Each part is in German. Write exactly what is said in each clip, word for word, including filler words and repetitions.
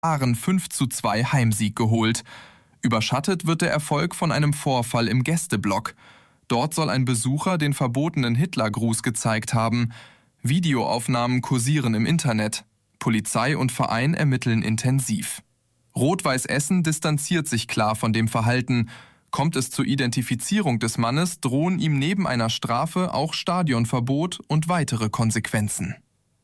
fünf zu zwei Heimsieg geholt. Überschattet wird der Erfolg von einem Vorfall im Gästeblock. Dort soll ein Besucher den verbotenen Hitlergruß gezeigt haben. Videoaufnahmen kursieren im Internet. Polizei und Verein ermitteln intensiv. Rot-Weiß Essen distanziert sich klar von dem Verhalten. Kommt es zur Identifizierung des Mannes, drohen ihm neben einer Strafe auch Stadionverbot und weitere Konsequenzen.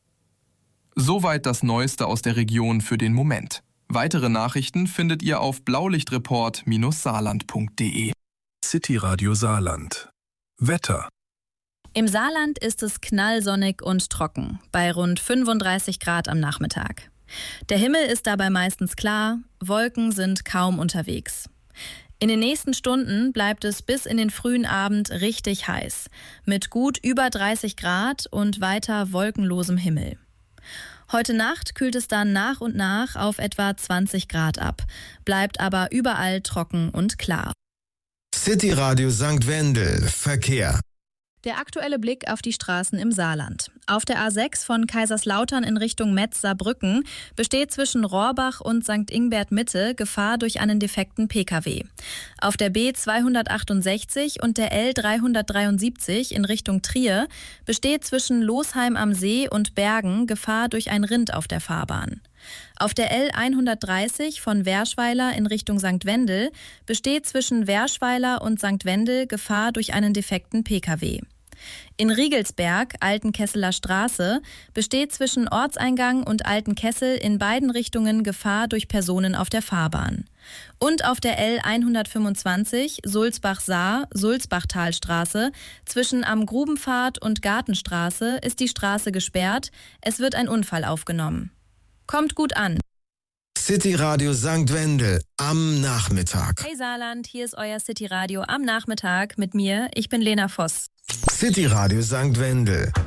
Soweit das Neueste aus der Region für den Moment. Weitere Nachrichten findet ihr auf blaulichtreport Bindestrich saarland punkt de. City Radio Saarland. Wetter. Im Saarland ist es knallsonnig und trocken, bei rund fünfunddreißig Grad am Nachmittag. Der Himmel ist dabei meistens klar, Wolken sind kaum unterwegs. In den nächsten Stunden bleibt es bis in den frühen Abend richtig heiß, mit gut über dreißig Grad und weiter wolkenlosem Himmel. Heute Nacht kühlt es dann nach und nach auf etwa zwanzig Grad ab, bleibt aber überall trocken und klar. City Radio Sankt Wendel, Verkehr. Der aktuelle Blick auf die Straßen im Saarland. Auf der A sechs von Kaiserslautern in Richtung Metz-Saarbrücken besteht zwischen Rohrbach und Sankt Ingbert Mitte Gefahr durch einen defekten Pkw. Auf der B zweihundertachtundsechzig und der L dreihundertdreiundsiebzig in Richtung Trier besteht zwischen Losheim am See und Bergen Gefahr durch ein Rind auf der Fahrbahn. Auf der L hundertdreißig von Werschweiler in Richtung Sankt Wendel besteht zwischen Werschweiler und Sankt Wendel Gefahr durch einen defekten Pkw. In Riegelsberg, Altenkesseler Straße, besteht zwischen Ortseingang und Altenkessel in beiden Richtungen Gefahr durch Personen auf der Fahrbahn. Und auf der L hundertfünfundzwanzig Sulzbach-Saar, Sulzbachtalstraße, zwischen Am Grubenpfad und Gartenstraße ist die Straße gesperrt, es wird ein Unfall aufgenommen. Kommt gut an. City Radio Sankt Wendel am Nachmittag. Hey Saarland, hier ist euer City Radio am Nachmittag mit mir. Ich bin Lena Voss. City Radio Sankt Wendel.